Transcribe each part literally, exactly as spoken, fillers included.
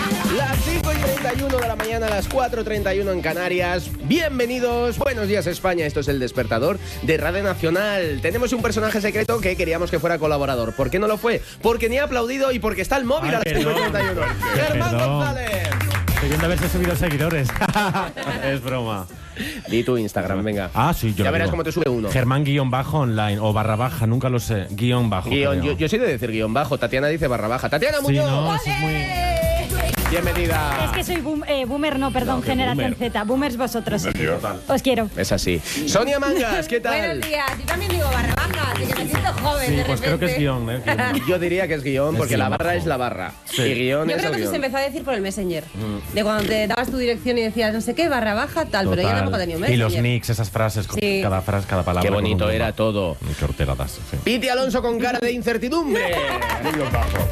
Las cinco y treinta y uno de la mañana, a las cuatro y treinta y uno en Canarias. Bienvenidos, buenos días España. Esto es El Despertador de Radio Nacional. Tenemos un personaje secreto que queríamos que fuera colaborador. ¿Por qué no lo fue? Porque ni ha aplaudido y porque está el móvil. Ay, a las cinco y treinta y uno. Germán Perdón. González. Estoy viendo haberse subido seguidores. Es broma. Di tu Instagram, venga. Ah, sí, yo Ya lo verás digo. cómo te sube uno. Germán guión bajo online o barra baja, nunca lo sé. Guión bajo. Guión, creo. yo, yo soy de decir guión bajo. Tatiana dice barra baja. Tatiana Sí, Muñoz. no, eso es muy... Bienvenida. Es que soy boom, eh, boomer, no, perdón, No, que generación boomer. Z. Boomers vosotros. Total. Os quiero. Es así. Sonia Mangas, ¿qué tal? Buenos días, yo también digo barra baja, así que me siento joven Sí, de pues repente. creo que es guión, ¿eh? Guión. Yo diría que es guión, Es porque guión la barra bajo. es la barra. Sí. Y guión Yo es creo el que guión. se empezó a decir por el Messenger. De cuando te dabas tu dirección y decías no sé qué, barra baja, tal, pero yo Total. tampoco tenía un Y Messenger. los nicks, esas frases, con Sí. cada frase, cada palabra. Qué con un bonito guión era bajo. todo. Qué horteradas, sí. Piti Alonso con cara de incertidumbre. Guión bajo.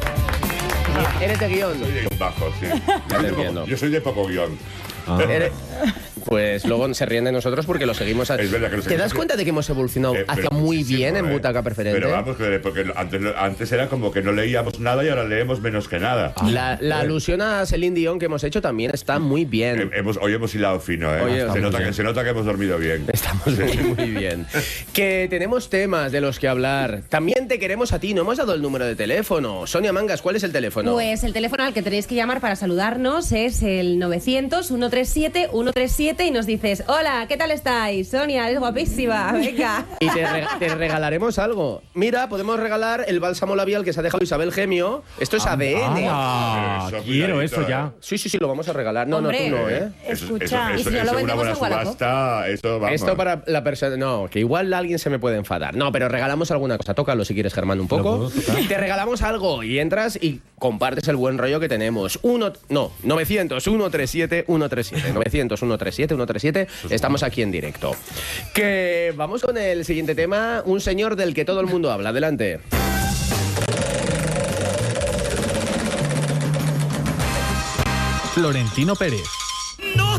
Eres de guión. Soy de guión bajo, sí. Ya te entiendo. Yo soy de poco guión. Ah. Eres- Pues luego se ríen de nosotros porque lo seguimos. A... Es verdad que lo ¿Te seguimos. das cuenta de que hemos evolucionado Eh, hacia pero muy muchísimo, bien en eh. Butaca Preferente? Pero vamos, que- porque antes, antes era como que no leíamos nada y ahora leemos menos que nada. La, la alusión a Celine Dion que hemos hecho también está muy bien. Eh, hemos, hoy hemos hilado fino, ¿eh? Oye, se, está nota muy que, bien. se nota que hemos dormido bien. Estamos muy, muy bien. Que tenemos temas de los que hablar. También te queremos a ti. No hemos dado el número de teléfono. Sonia Mangas, ¿cuál es el teléfono? Pues el teléfono al que tenéis que llamar para saludarnos es el novecientos, ciento treinta y siete, ciento treinta y siete y nos dices, hola, ¿qué tal estáis? Sonia, eres guapísima, venga. Y te, re- te regalaremos algo. Mira, podemos regalar el bálsamo labial que se ha dejado Isabel Gemio. Esto es A D N. Ah, Eso, quiero cuidadito, eso ya. Sí, sí, sí, lo vamos a regalar. No, Hombre. no, tú no, ¿eh? Eso, Escucha, eso, ¿y eso, si no eso lo es una vendemos buena en Wallapop? subasta. Esto, vamos. Esto para la persona... No, que igual alguien se me puede enfadar. No, pero regalamos alguna cosa. Tócalo si quieres, Germán, un ¿Lo poco. puedo tocar? Te regalamos algo y entras y compartes el buen rollo que tenemos. Uno... No, novecientos, ciento treinta y siete, ciento treinta y siete. novecientos, ciento treinta y siete, ciento treinta y siete. Estamos aquí en directo. Que vamos con el siguiente tema. Un señor del que todo el mundo habla. Adelante. Florentino Pérez,